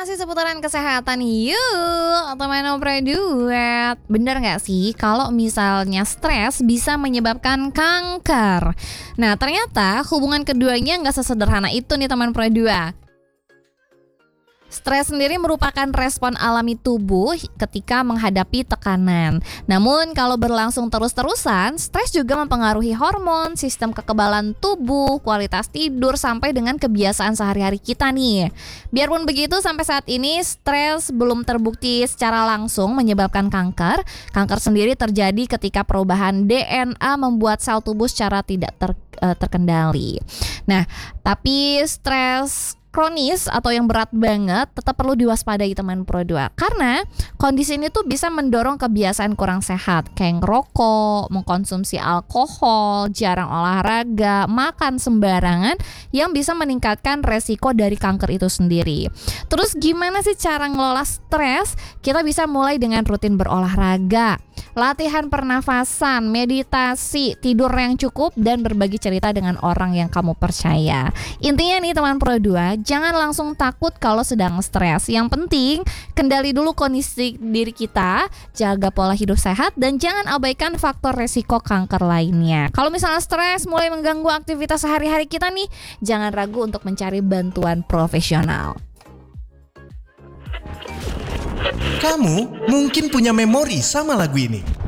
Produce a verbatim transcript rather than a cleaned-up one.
Informasi seputaran kesehatan yuk teman Duet. Bener gak sih kalau misalnya stres bisa menyebabkan kanker? Nah ternyata hubungan keduanya gak sesederhana itu nih teman Dua. Stres sendiri merupakan respon alami tubuh ketika menghadapi tekanan. Namun kalau berlangsung terus-terusan, stres juga mempengaruhi hormon, sistem kekebalan tubuh, kualitas tidur, sampai dengan kebiasaan sehari-hari kita nih. Biarpun begitu, sampai saat ini stres belum terbukti secara langsung menyebabkan kanker. Kanker sendiri terjadi ketika perubahan D N A membuat sel tubuh secara tidak ter, uh, terkendali. Nah, tapi stres kronis atau yang berat banget tetap perlu diwaspadai teman Pro dua, karena kondisi ini tuh bisa mendorong kebiasaan kurang sehat kayak ngerokok, mengkonsumsi alkohol, jarang olahraga, makan sembarangan yang bisa meningkatkan resiko dari kanker itu sendiri. Terus gimana sih cara ngelola stres? Kita bisa mulai dengan rutin berolahraga, latihan pernafasan, meditasi, tidur yang cukup, dan berbagi cerita dengan orang yang kamu percaya. Intinya nih teman Pro dua, jangan langsung takut kalau sedang stres. Yang penting kendali dulu kondisi diri kita, jaga pola hidup sehat, dan jangan abaikan faktor resiko kanker lainnya. Kalau misalnya stres mulai mengganggu aktivitas sehari-hari kita nih, jangan ragu untuk mencari bantuan profesional. Kamu mungkin punya memori sama lagu ini.